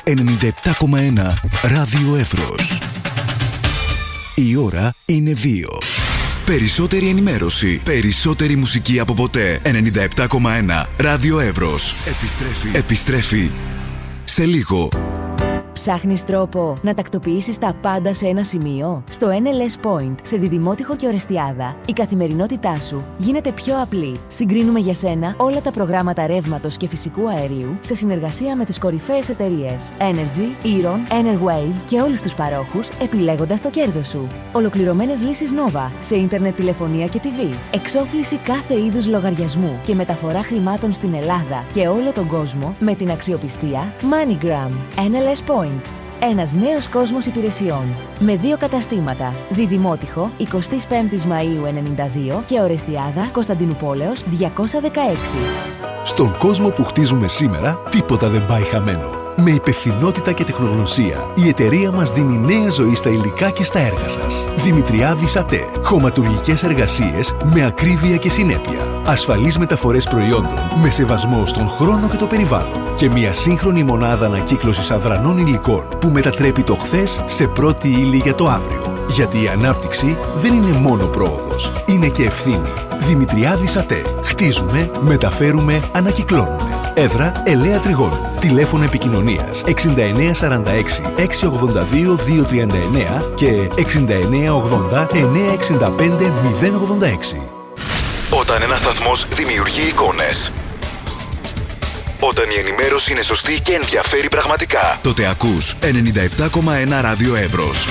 97,1 Ράδιο Εύρος. Η ώρα είναι 2. Περισσότερη ενημέρωση, περισσότερη μουσική από ποτέ. 97,1 Ράδιο Εύρος. Επιστρέφει σε λίγο. Ψάχνεις τρόπο να τακτοποιήσεις τα πάντα σε ένα σημείο? Στο NLS Point, σε Διδημότυχο και Ορεστιάδα, η καθημερινότητά σου γίνεται πιο απλή. Συγκρίνουμε για σένα όλα τα προγράμματα ρεύματος και φυσικού αερίου σε συνεργασία με τις κορυφαίες εταιρείες Energy, Eron, Enerwave και όλους τους παρόχους, επιλέγοντας το κέρδος σου. Ολοκληρωμένες λύσεις Nova σε ίντερνετ, τηλεφωνία και TV. Εξόφληση κάθε είδους λογαριασμού και μεταφορά χρημάτων στην Ελλάδα και όλο τον κόσμο με την αξιοπιστία MoneyGram. NLS Point. Ένας νέος κόσμος υπηρεσιών. Με 2 καταστήματα. Διδημότυχο, 25 Μαΐου 92 και Ορεστιάδα, Κωνσταντινουπόλεως 216. Στον κόσμο που χτίζουμε σήμερα, τίποτα δεν πάει χαμένο. Με υπευθυνότητα και τεχνογνωσία, η εταιρεία μας δίνει νέα ζωή στα υλικά και στα έργα σας. Δημητριάδης ΑΤΕ. Χωματουργικές εργασίες με ακρίβεια και συνέπεια. Ασφαλείς μεταφορές προϊόντων με σεβασμό στον χρόνο και το περιβάλλον. Και μια σύγχρονη μονάδα ανακύκλωσης αδρανών υλικών που μετατρέπει το χθες σε πρώτη ύλη για το αύριο. Γιατί η ανάπτυξη δεν είναι μόνο πρόοδος, είναι και ευθύνη. Δημητριάδης ΑΤΕ. Χτίζουμε, μεταφέρουμε, ανακυκλώνουμε. Έδρα Ελέα Τριγώνου. Τηλέφωνο επικοινωνίας 6946 682 239 και 6980 965 086. Όταν ένας σταθμός δημιουργεί εικόνες, όταν η ενημέρωση είναι σωστή και ενδιαφέρει πραγματικά, τότε ακούς 97,1 Ράδιο Εύρος.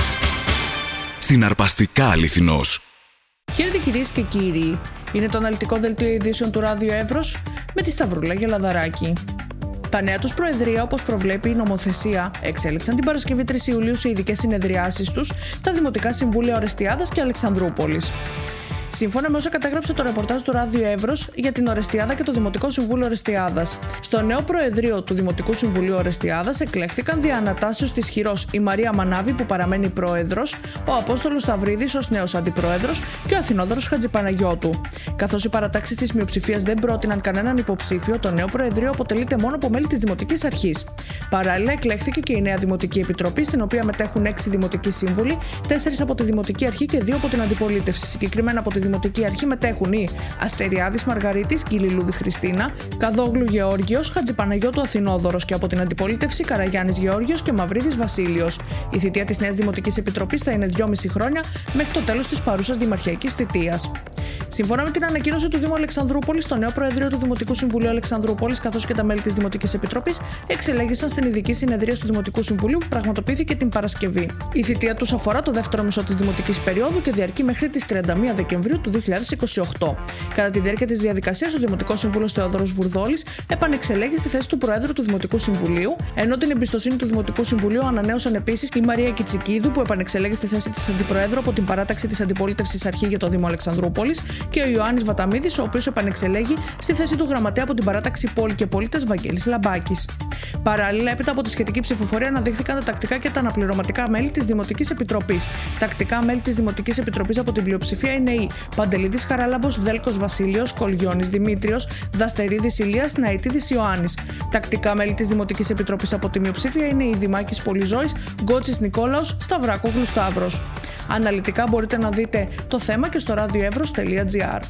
Συναρπαστικά αληθινός. Χαίρετε κυρίες και κύριοι. Είναι το αναλυτικό δελτίο ειδήσεων του Ράδιο Εύρος με τη Σταυρούλα Γελαδαράκη. Τα νέα τους προεδρία, όπως προβλέπει η νομοθεσία, εξέλιξαν την Παρασκευή 3 Ιουλίου σε ειδικές συνεδριάσεις τους τα Δημοτικά Συμβούλια Ορεστιάδας και Αλεξανδρούπολης. Σύμφωνα με όσα κατέγραψε το ρεπορτάζ του Ράδιο Εύρος για την Ορεστιάδα και το Δημοτικό Συμβούλιο Ορεστιάδας. Στο νέο Προεδρείο του Δημοτικού Συμβουλίου Ορεστιάδας εκλέχθηκαν δια ανατάσσεως της χειρός η Μαρία Μανάβη, που παραμένει πρόεδρος, ο Απόστολος Σταυρίδης ως νέος αντιπρόεδρος και ο Αθηνόδωρος Χατζηπαναγιώτου. Καθώς οι παρατάξεις της μειοψηφίας δεν πρότειναν κανέναν υποψήφιο, το νέο Προεδρείο αποτελείται μόνο από μέλη της Δημοτικής Αρχής. Παράλληλα, εκλέχθηκε και η νέα Δημοτική Επιτροπή, στην οποία μετέχουν 6 δημοτικοί σύμβουλοι, 4 από τη Δημοτική Αρχή και 2 από την Αντιπολίτευση. Συγκεκριμένα από τη Δημοτική Αρχή μετέχουν οι Αστεριάδης Μαργαρίτης, Κιλιλούδη Χριστίνα, Καδόγλου Γεώργιος, Χατζηπαναγιώτου Αθηνόδωρος και από την Αντιπολίτευση Καραγιάννης Γεώργιος και Μαυρίδης Βασίλειος. Η θητεία της νέας Δημοτικής Επιτροπής θα είναι 2,5 χρόνια μέχρι το τέλος της παρούσας δημαρχιακής θητείας. Σύμφωνα με την ανακοίνωση του Δήμου Αλεξανδρούπολης, το νέο Προεδρείο του Δημοτικού Συμβουλίου Αλεξανδρούπολης καθώς και τα μέλη της Δημοτικής Επιτροπής εξελέγησαν στην ειδική συνεδρία του Δημοτικού Συμβουλίου που πραγματοποιήθηκε την Παρασκευή. Η θητεία τους αφορά το δεύτερο μισό της δημοτικής περίοδου και διαρκεί μέχρι τις 31 Δεκεμβρίου του 2028. Κατά τη διάρκεια της διαδικασίας, ο Δημοτικός Σύμβουλος Θεόδωρος Βουρδόλης επανεξελέγει στη θέση του Προέδρου του Δημοτικού Συμβουλίου, ενώ την εμπιστοσύνη του Δημοτικού Συμβουλίου ανανέωσαν επίσης η Μαρία Κιτσικίδου, που επανεξελέγει στη θέση της Αντιπροέδρου από την παράταξη της Αντιπολίτευσης Αρχή για το Δήμο Αλεξανδρούπολης, και ο Ιωάννης Βαταμίδης, ο οποίος επανεξελέγει στη θέση του Γραμματέα από την παράταξη Πόλη και Πολίτες Βαγγέλης Λαμπάκης. Παράλληλα, έπειτα από τη σχετική ψηφοφορία, αναδείχθηκαν τα τακτικά και τα αναπληρωματικά μέλη της Δημοτικής Επιτροπής. Τακτικά μέλη της Δημοτικής Επιτροπής από την πλειοψηφία είναι οι Παντελίδης Χαράλαμπος, Δέλκος Βασίλειος, Κολγιώνης Δημήτριος, Δαστερίδης Ηλίας, Ναητίδης Ιωάννης. Τακτικά μέλη της Δημοτικής Επιτροπής από τη μειοψηφία είναι οι Δημάκης Πολυζώης, Γκότσης Νικόλαος, Σταυράκογλου Σταύρος. Αναλυτικά μπορείτε να δείτε το θέμα και στο radioevros.gr.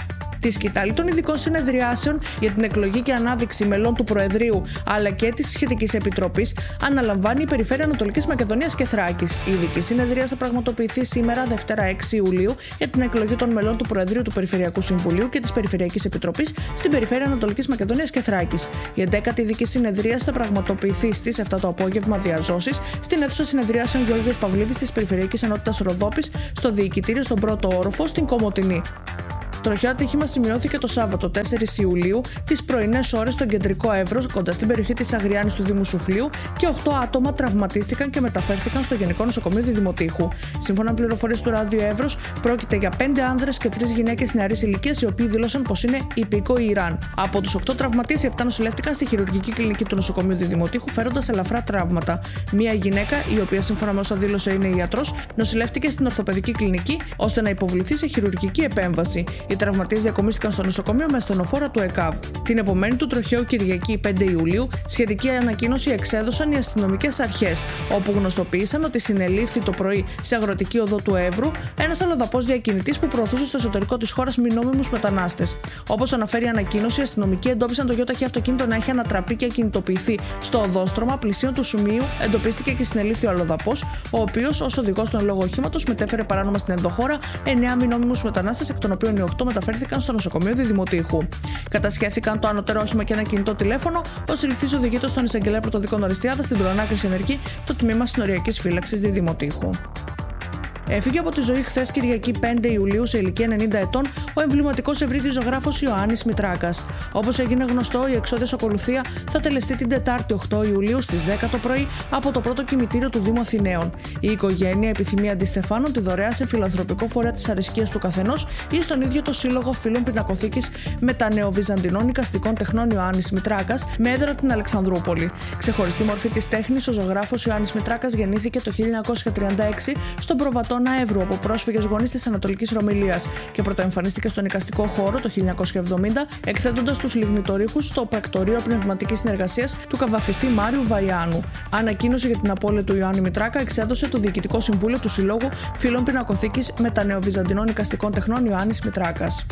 Τη σκητάλη των ειδικών συνεδριάσεων για την εκλογή και ανάδειξη μελών του Προεδρείου αλλά και της σχετικής επιτροπής αναλαμβάνει η Περιφέρεια Ανατολικής Μακεδονίας και Θράκης. Η ειδική συνεδρία θα πραγματοποιηθεί σήμερα, Δευτέρα 6 Ιουλίου, για την εκλογή των μελών του Προεδρείου του Περιφερειακού Συμβουλίου και της Περιφερειακής Επιτροπής στην Περιφέρεια Ανατολικής Μακεδονίας και Θράκης. Η 11η ειδική συνεδρία θα πραγματοποιηθεί στις 7 το απόγευμα διαζώσεις στην αίθουσα συνεδριάσεων Γεώργιος Παυλίδης της Περιφερειακής Ενότητας Ροδόπης, στο Διοικητήριο στον πρώτο όροφο στην Κομοτηνή. Τροχαίο ατύχημα σημειώθηκε το Σάββατο 4 Ιουλίου τις πρωινές ώρες στον κεντρικό Εύρος, κοντά στην περιοχή της Αγριάννης του Δήμου Σουφλίου, και 8 άτομα τραυματίστηκαν και μεταφέρθηκαν στο Γενικό Νοσοκομείο Διδημοτήχου. Σύμφωνα με πληροφορίες του Ράδιο Εύρος, πρόκειται για 5 άνδρες και 3 γυναίκες νεαρής ηλικίας, οι οποίοι δήλωσαν πως είναι υπήκοοι Ιράν. Από τους 8 τραυματίες, οι 7 νοσηλεύτηκαν στη χειρουργική κλινική του Νοσοκομείου Διδημοτήχου, φέροντας ελαφρά τραύματα. Μία γυναίκα, η οποία σύμφωνα με όσα δήλωσε είναι ιατρός, νοσηλεύτηκε στην ορθοπαιδική κλινική ώστε να υποβληθεί σε χειρουργική επέμβαση. Οι τραυματίες διακομίστηκαν στο νοσοκομείο με ασθενοφόρα του ΕΚΑΒ. Την επομένη του τροχαίου Κυριακή 5 Ιουλίου, σχετική ανακοίνωση εξέδωσαν οι αστυνομικές αρχές, όπου γνωστοποίησαν ότι συνελήφθη το πρωί σε αγροτική οδό του Εύρου ένας αλλοδαπός διακινητής που προωθούσε στο εσωτερικό της χώρας μη νόμιμους μετανάστες. Όπως αναφέρει η ανακοίνωση, οι αστυνομικοί εντόπισαν το γιοταχή αυτοκίνητο να έχει ανατραπεί και ακινητοποιηθεί στο οδόστρωμα. Πλησίον του σημείου εντοπίστηκε και συνελήφθη ο αλλοδαπός, ο οποίος ως οδηγός του εν λόγω οχήματος μετέφερε παράνομα στην ενδοχώρα 9 μη νόμιμους μετανάστες, εκ των οποίων οι 8 μεταφέρθηκαν στο νοσοκομείο Διδημοτήχου. Κατασχέθηκαν το ανωτέρω όχημα και ένα κινητό τηλέφωνο. Ο συλληφθής οδηγείται στον εισαγγελέα πρωτοδικών Οριστιάδα στην προανάκριση ενεργή το τμήμα συνοριακής φύλαξης Διδημοτήχου. Έφυγε από τη ζωή χθες Κυριακή 5 Ιουλίου σε ηλικία 90 ετών ο εμβληματικός ευρύτης ζωγράφος Ιωάννης Μητράκας. Όπως έγινε γνωστό, η εξώδιος ακολουθία θα τελεστεί την Τετάρτη 8 Ιουλίου στις 10 το πρωί από το πρώτο κημητήριο του Δήμου Αθηναίων. Η οικογένεια επιθυμεί Αντιστεφάνων τη δωρεά σε φιλανθρωπικό φορέα της αρισκίας του καθενός ή στον ίδιο το Σύλλογο Φίλων Πινακοθήκης Μετανεοβυζαντινών Οικαστικών Τεχνών Ιωάννης Μητράκας με έδρα την Αλεξανδρούπολη. Ξεχωριστή μορφή της τέχνης, ο ζωγράφος Ιωάννης Μητράκας γεννήθηκε το 1936 στον Προβατό Εύρου από πρόσφυγες γονείς της Ανατολικής Ρωμυλίας και πρωτοεμφανίστηκε στον εικαστικό χώρο το 1970, εκθέτοντας τους λιγνητορύχους στο πρακτορείο πνευματικής συνεργασίας του καβαφιστή Μάριου Βαϊάνου. Ανακοίνωση για την απώλεια του Ιωάννη Μητράκα εξέδωσε το Διοικητικό Συμβούλιο του Συλλόγου Φίλων Πινακοθήκης Μετανεοβυζαντινών Οικαστικών Τεχνών Ιωάννης Μητράκας.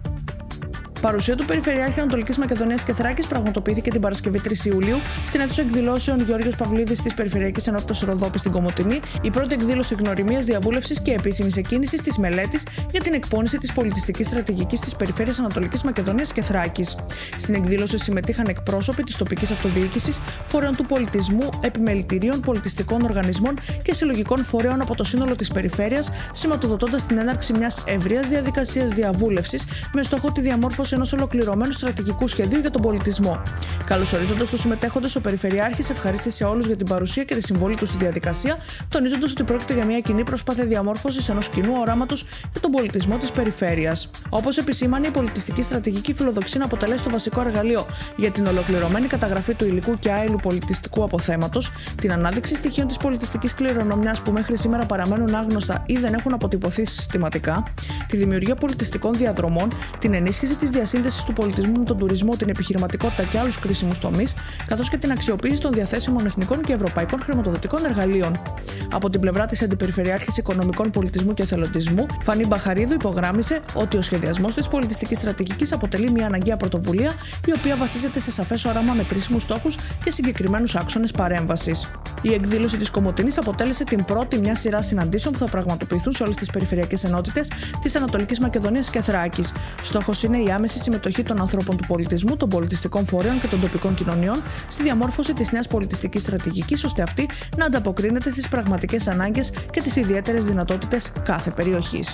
Παρουσία του Περιφερειάρχη Ανατολικής Μακεδονίας και Θράκης πραγματοποιήθηκε την Παρασκευή 3 Ιουλίου στην αίθουσα εκδηλώσεων Γιώργος Παυλίδης της Περιφερειακής Ενότητας Ροδόπη στην Κομοτηνή, η πρώτη εκδήλωση γνωριμίας, διαβούλευσης και επίσημης εκκίνησης της μελέτης για την εκπόνηση της πολιτιστικής στρατηγικής της Περιφέρειας Ανατολικής Μακεδονίας και Θράκης. Στην εκδήλωση συμμετείχαν εκπρόσωποι της τοπικής αυτοδιοίκησης, φορέων του πολιτισμού, επιμελητηρίων, πολιτιστικών οργανισμών και συλλογικών φορέων από το σύνολο της περιφέρειας, σηματοδοτώντας την έναρξη μιας ευρείας διαδικασίας διαβούλευσης με στόχο τη διαμόρφωση ενός ολοκληρωμένου στρατηγικού σχεδίου για τον πολιτισμό. Καλωσορίζοντας τους συμμετέχοντες, ο Περιφερειάρχης ευχαρίστησε όλους για την παρουσία και τη συμβολή τους στη διαδικασία, τονίζοντας ότι πρόκειται για μια κοινή προσπάθεια διαμόρφωσης ενός κοινού οράματος για τον πολιτισμό της περιφέρειας. Όπως επισήμανε, η πολιτιστική στρατηγική φιλοδοξεί να αποτελέσει το βασικό εργαλείο για την ολοκληρωμένη καταγραφή του υλικού και άειλου πολιτιστικού αποθέματος, την ανάδειξη στοιχείων της πολιτιστικής κληρονομιάς που μέχρι σήμερα παραμένουν άγνωστα ή δεν έχουν αποτυπωθεί συστηματικά, τη δημιουργία πολιτιστικών διαδρομών, την ενίσχυση της διασύνδεσης του πολιτισμού με τον τουρισμό, την επιχειρηματικότητα και άλλους κρίσιμους τομείς, καθώς και την αξιοποίηση των διαθέσιμων εθνικών και ευρωπαϊκών χρηματοδοτικών εργαλείων. Από την πλευρά της Αντιπεριφερειάρχης Οικονομικών Πολιτισμού και Εθελοντισμού, Φανή Μπαχαρίδου υπογράμμισε ότι ο σχεδιασμός της πολιτιστικής στρατηγικής αποτελεί μια αναγκαία πρωτοβουλία, η οποία βασίζεται σε σαφές όραμα, μετρήσιμους στόχους και συγκεκριμένους άξονες παρέμβασης. Η εκδήλωση της Κομοτηνής αποτέλεσε την πρώτη μια σειρά συναντήσεων που θα πραγματοποιηθούν σε όλες τις περιφερειακές ενότητες της Ανατολικής Μακεδονίας και Θράκης. Στόχος είναι η άμεση συμμετοχή των ανθρώπων του πολιτισμού, των πολιτιστικών φορέων και των τοπικών κοινωνιών στη διαμόρφωση της νέας πολιτιστικής στρατηγικής, ώστε αυτή να ανταποκρίνεται στις πραγματικές ανάγκες και τις ιδιαίτερες δυνατότητες κάθε περιοχής.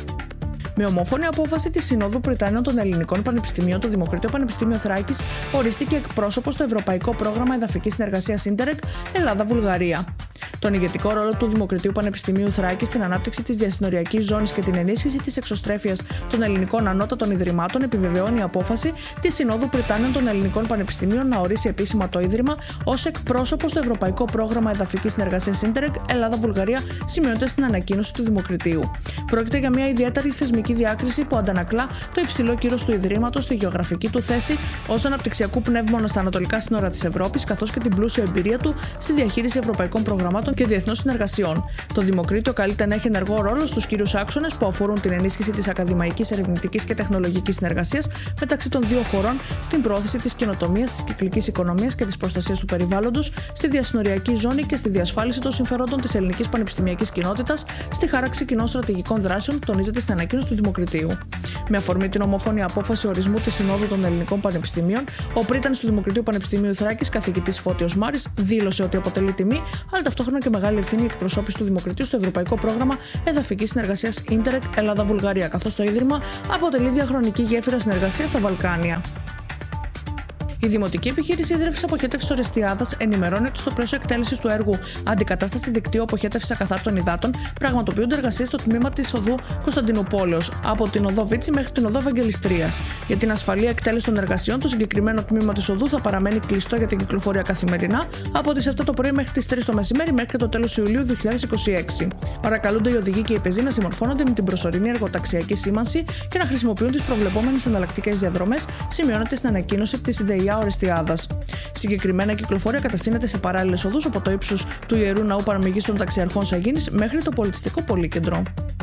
Με ομόφωνη απόφαση της Συνόδου Πριτάνιων των Ελληνικών Πανεπιστημίων, το Δημοκρατικό Πανεπιστήμιο Θράκης ορίστηκε εκπρόσωπος στο Ευρωπαϊκό Πρόγραμμα Εδαφικής Συνεργασίας Ίντερεκ Ελλάδα-Βουλγαρία. Τον ηγετικό ρόλο του Δημοκρατίου Πανεπιστημίου Θράκης στην ανάπτυξη της διασυνοριακής ζώνης και την ενίσχυση της εξωστρέφειας των ελληνικών ανώτατων ιδρυμάτων επιβεβαιώνει η απόφαση της Συνόδου Πριτάνιων των Ελληνικών Πανεπιστημίων να ορίσει επίσημα το Ίδρυμα ως εκπρόσωπο στο Ευρωπαϊκό Πρόγραμμα Εδαφικής Συνεργασίας Ίντερεκ Ελλάδα-Βουλγαρία, σημειώνεται στην ανακοίνωση του Δημοκρατίου. Πρόκειται για μια ιδιαίτερη θεσμική διάκριση που αντανακλά το υψηλό κύρος του Ιδρύματος, τη γεωγραφική του θέση ως αναπτυξιακού πνεύμονα στα ανατολικά σύνορα της Ευρώπης, καθώς και την πλούσια εμπειρία του στη διαχείριση ευρωπαϊκών προγραμμάτων και διεθνών συνεργασιών. Το Δημοκρίτιο καλείται να έχει ενεργό ρόλο στους κύριους άξονες που αφορούν την ενίσχυση της ακαδημαϊκής, ερευνητικής και τεχνολογικής συνεργασίας μεταξύ των δύο χωρών, στην προώθηση της καινοτομίας, της κυκλικής οικονομίας και της προστασίας του περιβάλλοντος, στη διασυνοριακή ζώνη και στη διασφάλιση των συμφερόντων της ελληνικής πανεπιστημιακής κοινότητας, στη χάραξη κοινών στρατηγικών δράσεων, τονίζεται στην ανακοίνωση του Δημοκρατίου. Με αφορμή την ομόφωνη απόφαση ορισμού της Συνόδου των Ελληνικών Πανεπιστημίων, ο πρίτανης του Δημοκρατίου Πανεπιστημίου Θράκης, καθηγητής Φώτιος Μάρης, δήλωσε ότι αποτελεί τιμή, αλλά ταυτόχρονα και μεγάλη ευθύνη η εκπροσώπηση του Δημοκρατίου στο Ευρωπαϊκό Πρόγραμμα Εδαφικής Συνεργασίας Ίντερεκ Ελλάδα-Βουλγαρία, καθώς το Ίδρυμα αποτελεί διαχρονική γέφυρα συνεργασίας στα Βαλκάνια. Η Δημοτική Επιχείρηση Ίδρυυσης Αποχέτευσης Ορεστιάδας ενημερώνει ότι στο πλαίσιο εκτέλεσης του έργου Αντικατάσταση δικτύου αποχέτευσης ακαθάρτων υδάτων πραγματοποιούνται εργασίες στο τμήμα της οδού Κωνσταντινουπόλεως, από την οδό Βίτση μέχρι την οδό Ευαγγελιστρίας. Για την ασφαλή εκτέλεση των εργασιών, το συγκεκριμένο τμήμα της οδού θα παραμένει κλειστό για την κυκλοφορία καθημερινά από τις 7 το πρωί μέχρι τις 3 το μεσημέρι μέχρι και το τέλος Ιουλίου 2026. Παρακαλούνται οι οδηγοί και οι πεζοί να συμμορφώνονται με την προσωρινή εργοταξιακή σήμανση και να χρησιμοποιούν τις προβλεπόμενες εναλλακτικές διαδρομές, σημειώνεται στην ανακοίνωση της ΔΕΙΑ Ορεστιάδας. Συγκεκριμένα, η κυκλοφορία κατευθύνεται σε παράλληλες οδούς από το ύψος του Ιερού Ναού Παραμυγής των Ταξιαρχών Σαγίνης μέχρι το Πολιτιστικό Πολύκεντρο.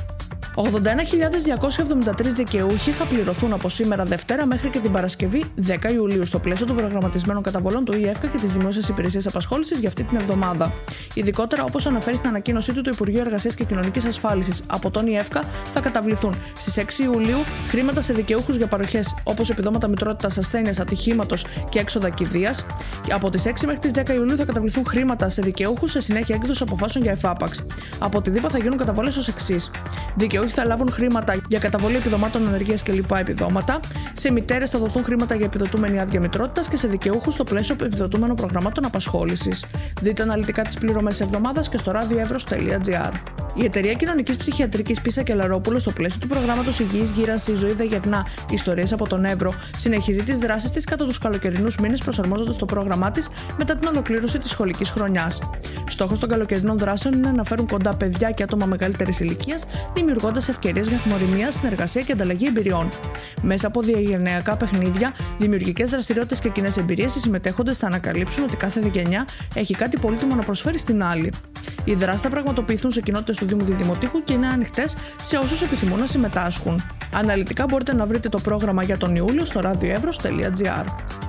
81.273 δικαιούχοι θα πληρωθούν από σήμερα Δευτέρα μέχρι και την Παρασκευή 10 Ιουλίου στο πλαίσιο των προγραμματισμένων καταβολών του ΙΕΦΚΑ και της Δημόσιας Υπηρεσίας Απασχόλησης για αυτή την εβδομάδα. Ειδικότερα, όπως αναφέρει στην ανακοίνωσή του το Υπουργείο Εργασίας και Κοινωνικής Ασφάλισης, από τον ΙΕΦΚΑ θα καταβληθούν στις 6 Ιουλίου χρήματα σε δικαιούχους για παροχές όπως επιδόματα μητρότητας, ασθένειας, ατυχήματος και έξοδα κηδείας. Από τις 6 μέχρι τις 10 Ιουλίου θα καταβληθούν χρήματα σε δικαιούχους σε συνέχεια έκδοση αποφάσεων για εφάπαξ. Από τη ΔΥΠΑ θα γίνουν καταβολές ως εξής. Δικαιούχοι θα λάβουν χρήματα για καταβολή επιδομάτων ανεργίας και λοιπά επιδόματα. Σε μητέρες θα δοθούν χρήματα για επιδοτούμενη άδεια μητρότητας και σε δικαιούχους στο πλαίσιο επιδοτούμενων προγραμμάτων απασχόλησης. Δείτε αναλυτικά τις πληρωμές εβδομάδας και στο radioevros.gr. Η Εταιρεία Κοινωνικής Ψυχιατρικής Πίσα και Λαρόπουλο, στο πλαίσιο του προγράμματος Υγιής Γύρανση, Ζωή Δαγερνά, Ιστορίες από τον Εύρο, συνεχίζει τις δράσεις της κατά τους καλοκαιρινούς μήνες, προσαρμόζοντας το πρόγραμμά της μετά την ολοκλήρωση της σχολικής χρονιάς. Στόχος των καλοκαιρινών δράσεων είναι να φέρουν κοντά παιδιά και άτομα μεγαλύτερης ηλικίας, δημιουργώντας ευκαιρίες για γνωριμία, συνεργασία και ανταλλαγή εμπειριών. Μέσα από διαγενειακά παιχνίδια, δημιουργικές δραστηριότητες και κοινές εμπειρίες, οι συμμετέχοντες θα ανακαλύψουν ότι κάθε γενιά έχει κάτι πολύτιμο να προσφέρει στην άλλη. Οι δράσεις θα πραγματοποιηθούν σε κοινότητες του Δήμου Διδημοτήχου και είναι ανοιχτές σε όσους επιθυμούν να συμμετάσχουν. Αναλυτικά μπορείτε να βρείτε το πρόγραμμα για τον Ιούλιο στο radioevros.gr.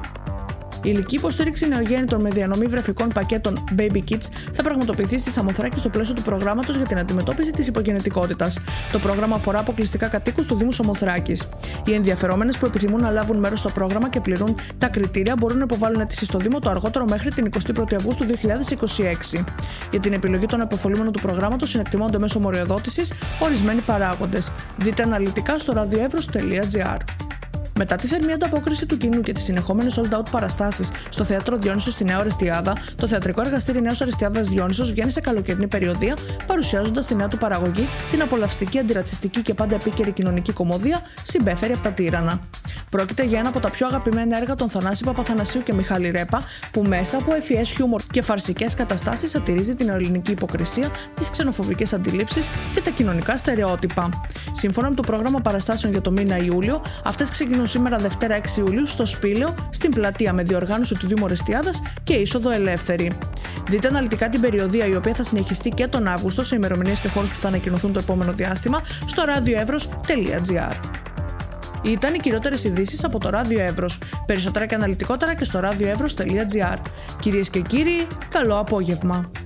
Η ηλική υποστήριξη νεογέννητων με διανομή βρεφικών πακέτων Baby Kids θα πραγματοποιηθεί στη Σαμοθράκη στο πλαίσιο του προγράμματος για την αντιμετώπιση της υπογεννητικότητας. Το πρόγραμμα αφορά αποκλειστικά κατοίκους του Δήμου Σαμοθράκης. Οι ενδιαφερόμενες που επιθυμούν να λάβουν μέρος στο πρόγραμμα και πληρούν τα κριτήρια μπορούν να υποβάλουν αίτηση στο Δήμο το αργότερο μέχρι την 21η Αυγούστου 2026. Για την επιλογή των επωφελούμενων του προγράμματος συνεκτιμώνται μέσω μοριοδότησης ορισμένοι παράγοντες. Δείτε αναλυτικά στο radioevros.gr. Μετά τη θερμή ανταπόκριση του κοινού και τις συνεχόμενες sold out παραστάσεις στο Θέατρο Διόνυσος στη Νέα Ορεστιάδα, το θεατρικό εργαστήρι Νέας Ορεστιάδας Διόνυσος βγαίνει σε καλοκαιρινή περιοδία, παρουσιάζοντας τη νέα του παραγωγή, την απολαυστική, αντιρατσιστική και πάντα επίκαιρη κοινωνική κομμωδία Συμπέθερη από τα Τύρανα. Πρόκειται για ένα από τα πιο αγαπημένα έργα των Θανάση Παπαθανασίου και Μιχάλη Ρέπα, που μέσα από ευφυές χιούμορ και φαρσικές καταστάσεις σατυρίζει την ελληνική υποκρισία, τις ξενοφοβικές αντιλήψεις και τα κοινωνικά στερεότυπα. Σύμφωνα με το πρόγραμμα παραστάσεων για το μήνα Ιούλιο, αυτές ξεκινούν σήμερα Δευτέρα 6 Ιουλίου στο Σπήλαιο, στην Πλατεία, με διοργάνωση του Δήμου Ορεστιάδας και είσοδο ελεύθερη. Δείτε αναλυτικά την περιοδία, η οποία θα συνεχιστεί και τον Αύγουστο σε ημερομηνίες και χώρους που θα ανακοινωθούν το επόμενο διάστημα στο radioevros.gr. Ήταν οι κυριότερες ειδήσεις από το Ράδιο Εύρος. Περισσότερα και αναλυτικότερα και στο radioevros.gr. Κυρίες και κύριοι, καλό απόγευμα.